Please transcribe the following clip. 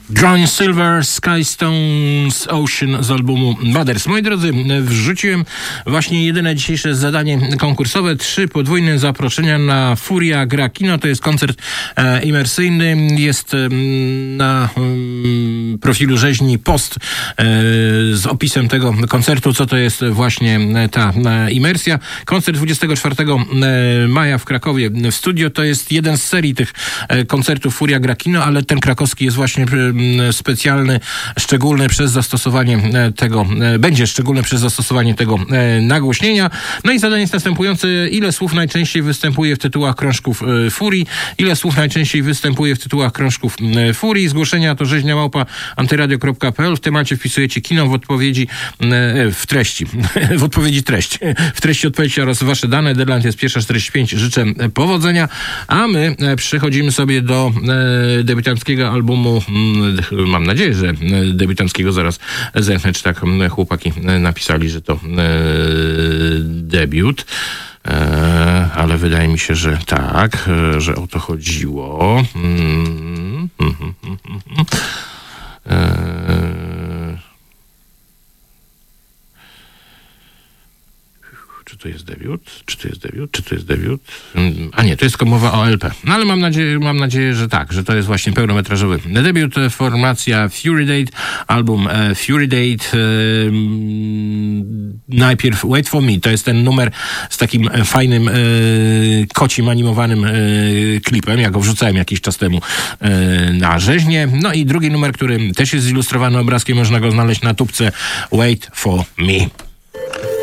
John Silver, Skystones, Ocean z albumu Mothers. Moi drodzy, wrzuciłem właśnie jedyne dzisiejsze zadanie konkursowe. 3 podwójne zaproszenia na Furia Gra Kino. To jest koncert imersyjny. Jest na profilu rzeźni post z opisem tego koncertu, co to jest właśnie ta imersja. Koncert 24 maja w Krakowie w studio. To jest jeden z serii tych koncertów Furia Gra Kino, ale ten krakowski jest właśnie specjalny, szczególny przez zastosowanie tego, będzie szczególny przez zastosowanie tego nagłośnienia. No i zadanie jest następujące. Ile słów najczęściej występuje w tytułach krążków Furii? Ile słów najczęściej występuje w tytułach krążków Furii? Zgłoszenia to rzeźnia@antyradio.pl. W temacie wpisujecie kino, w odpowiedzi w treści. W odpowiedzi treść. W treści odpowiedzi oraz wasze dane. Deadline jest 1:45. Życzę powodzenia. A my przechodzimy sobie do debiutanckiego albumu. Mam nadzieję, że debiutanckiego. Zaraz zerknę, czy tak chłopaki napisali, że to debiut. Ale wydaje mi się, że tak, że o to chodziło. Czy to jest debiut? Czy to jest debiut? Czy to jest debiut? A nie, to jest tylko mowa o LP. No ale mam nadzieję, że tak, że to jest właśnie pełnometrażowy debiut. Formacja Fury Date, album Fury Date. Najpierw Wait For Me, to jest ten numer z takim fajnym kocim animowanym klipem. Ja go wrzucałem jakiś czas temu na rzeźnię. No i drugi numer, który też jest zilustrowany obrazkiem, można go znaleźć na tubce Wait For Me.